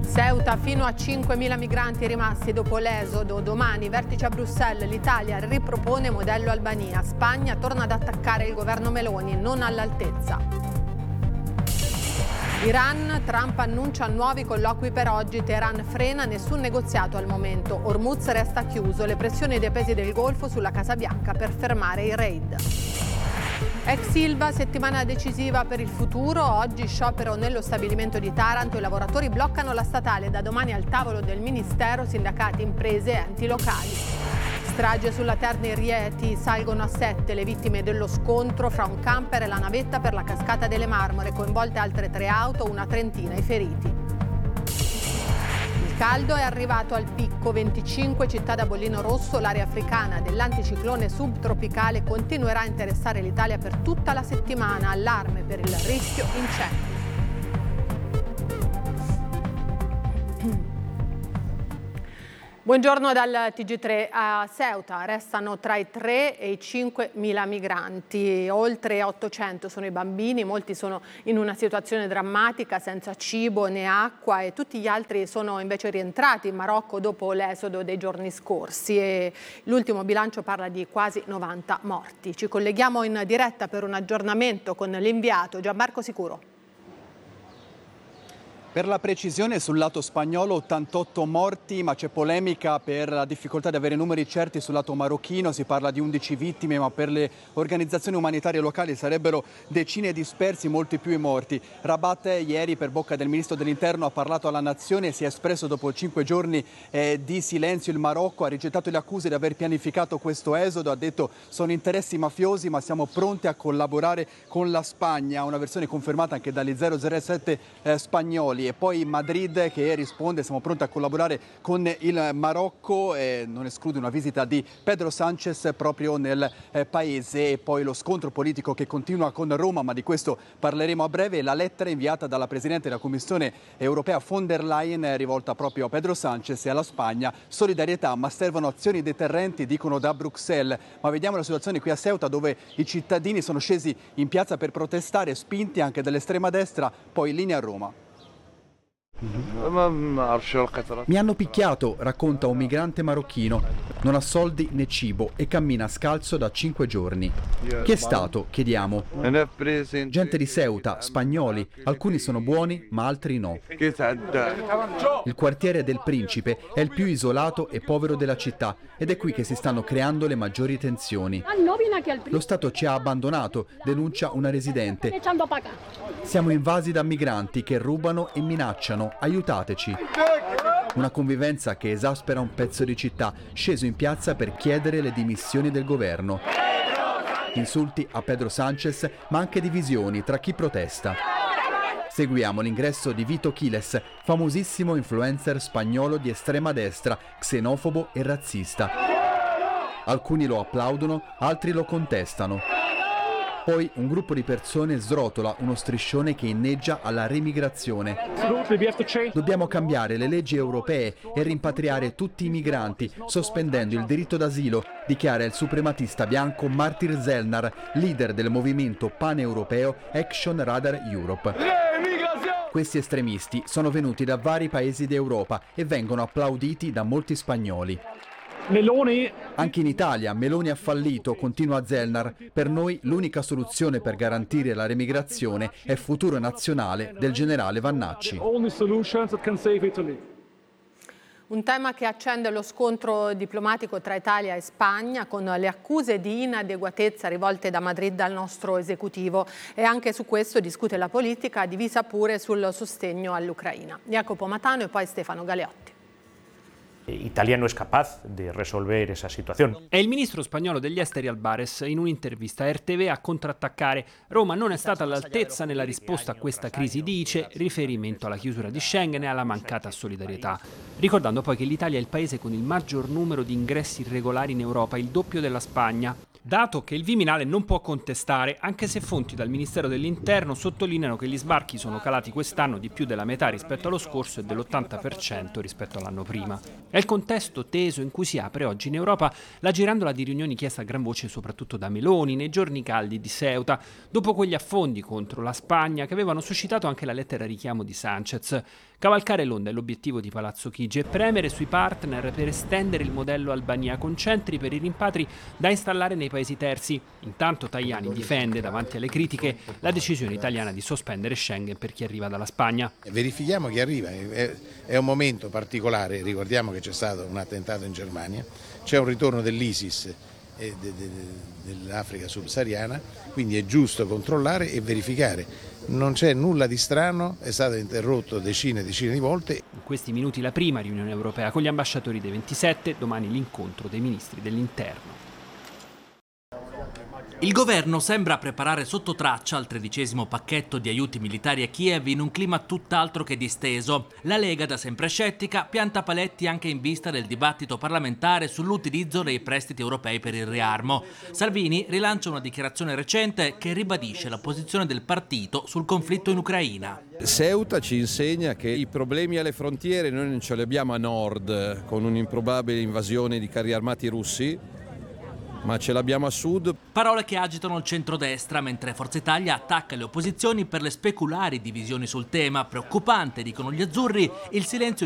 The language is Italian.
Ceuta, fino a 5.000 migranti rimasti dopo l'esodo. Domani, vertice a Bruxelles, l'Italia ripropone modello Albania. Spagna torna ad attaccare il governo Meloni, non all'altezza. Iran, Trump annuncia nuovi colloqui per oggi. Teheran frena, nessun negoziato al momento. Hormuz resta chiuso, le pressioni dei paesi del Golfo sulla Casa Bianca per fermare i raid. Ex Ilva, settimana decisiva per il futuro. Oggi sciopero nello stabilimento di Taranto. I lavoratori bloccano la statale. Da domani al tavolo del Ministero, sindacati, imprese e enti locali. Strage sulla Terni Rieti, salgono a 7 le vittime dello scontro fra un camper e la navetta per la cascata delle Marmore, coinvolte altre 3 auto, una trentina i feriti. Il caldo è arrivato al picco, 25 città da bollino rosso, l'area africana dell'anticiclone subtropicale continuerà a interessare l'Italia per tutta la settimana, allarme per il rischio incendi. Buongiorno dal TG3. A Ceuta restano tra i 3 e i 5.000 migranti, oltre 800 sono i bambini, molti sono in una situazione drammatica senza cibo né acqua e tutti gli altri sono invece rientrati in Marocco dopo l'esodo dei giorni scorsi e l'ultimo bilancio parla di quasi 90 morti. Ci colleghiamo in diretta per un aggiornamento con l'inviato Gianmarco Sicuro. Per la precisione, sul lato spagnolo 88 morti, ma c'è polemica per la difficoltà di avere numeri certi sul lato marocchino. Si parla di 11 vittime, ma per le organizzazioni umanitarie locali sarebbero decine dispersi, molti più i morti. Rabat ieri, per bocca del ministro dell'Interno, ha parlato alla nazione e si è espresso dopo 5 giorni di silenzio. Il Marocco ha rigettato le accuse di aver pianificato questo esodo, ha detto sono interessi mafiosi, ma siamo pronti a collaborare con la Spagna. Una versione confermata anche dagli 007 spagnoli. E poi Madrid che risponde siamo pronti a collaborare con il Marocco, non esclude una visita di Pedro Sánchez proprio nel paese. E poi lo scontro politico che continua con Roma, ma di questo parleremo a breve. La lettera inviata dalla Presidente della Commissione Europea von der Leyen rivolta proprio a Pedro Sánchez e alla Spagna. Solidarietà, ma servono azioni deterrenti, dicono da Bruxelles. Ma vediamo la situazione qui a Ceuta, dove i cittadini sono scesi in piazza per protestare, spinti anche dall'estrema destra, poi in linea a Roma. Mi hanno picchiato, racconta un migrante marocchino. Non ha soldi né cibo e cammina scalzo da 5 giorni. Chi è stato? Chiediamo. Gente di Ceuta, spagnoli. Alcuni sono buoni, ma altri no. Il quartiere del Principe è il più isolato e povero della città ed è qui che si stanno creando le maggiori tensioni. Lo Stato ci ha abbandonato, denuncia una residente. Siamo invasi da migranti che rubano e minacciano. Aiutateci. Una convivenza che esaspera un pezzo di città, sceso in piazza per chiedere le dimissioni del governo. Insulti a Pedro Sánchez, ma anche divisioni tra chi protesta. Seguiamo l'ingresso di Vito Quiles, famosissimo influencer spagnolo di estrema destra, xenofobo e razzista. Alcuni lo applaudono, altri lo contestano. Poi un gruppo di persone srotola uno striscione che inneggia alla remigrazione. Dobbiamo cambiare le leggi europee e rimpatriare tutti i migranti, sospendendo il diritto d'asilo, dichiara il suprematista bianco Martir Zelnar, leader del movimento paneuropeo Action Radar Europe. Questi estremisti sono venuti da vari paesi d'Europa e vengono applauditi da molti spagnoli. Meloni. Anche in Italia Meloni ha fallito, continua Zelnar. Per noi l'unica soluzione per garantire la remigrazione è il futuro nazionale del generale Vannacci. Un tema che accende lo scontro diplomatico tra Italia e Spagna con le accuse di inadeguatezza rivolte da Madrid al nostro esecutivo e anche su questo discute la politica divisa pure sul sostegno all'Ucraina. Jacopo Matano e poi Stefano Galeotti. Italia no es capaz de resolver esa situación. È il ministro spagnolo degli esteri Albares in un'intervista a RTV a contrattaccare. Roma non è stata all'altezza nella risposta a questa crisi, dice, riferimento alla chiusura di Schengen e alla mancata solidarietà. Ricordando poi che l'Italia è il paese con il maggior numero di ingressi irregolari in Europa, il doppio della Spagna. Dato che il Viminale non può contestare, anche se fonti dal Ministero dell'Interno sottolineano che gli sbarchi sono calati quest'anno di più della metà rispetto allo scorso e dell'80% rispetto all'anno prima. È il contesto teso in cui si apre oggi in Europa la girandola di riunioni chiesta a gran voce soprattutto da Meloni nei giorni caldi di Ceuta, dopo quegli affondi contro la Spagna che avevano suscitato anche la lettera richiamo di Sánchez. Cavalcare l'onda è l'obiettivo di Palazzo Chigi e premere sui partner per estendere il modello Albania con centri per i rimpatri da installare nei paesi terzi. Intanto Tajani difende davanti alle critiche la decisione italiana di sospendere Schengen per chi arriva dalla Spagna. Verifichiamo chi arriva, è un momento particolare, ricordiamo che c'è stato un attentato in Germania, c'è un ritorno dell'ISIS e dell'Africa subsahariana, quindi è giusto controllare e verificare. Non c'è nulla di strano, è stato interrotto decine e decine di volte. In questi minuti la prima riunione europea con gli ambasciatori dei 27, domani l'incontro dei ministri dell'interno. Il governo sembra preparare sotto traccia il 13° pacchetto di aiuti militari a Kiev in un clima tutt'altro che disteso. La Lega, da sempre scettica, pianta paletti anche in vista del dibattito parlamentare sull'utilizzo dei prestiti europei per il riarmo. Salvini rilancia una dichiarazione recente che ribadisce la posizione del partito sul conflitto in Ucraina. Ceuta ci insegna che i problemi alle frontiere noi non ce li abbiamo a nord con un'improbabile invasione di carri armati russi, ma ce l'abbiamo a sud. Parole che agitano il centrodestra, mentre Forza Italia attacca le opposizioni per le speculari divisioni sul tema. Preoccupante, dicono gli azzurri, il silenzio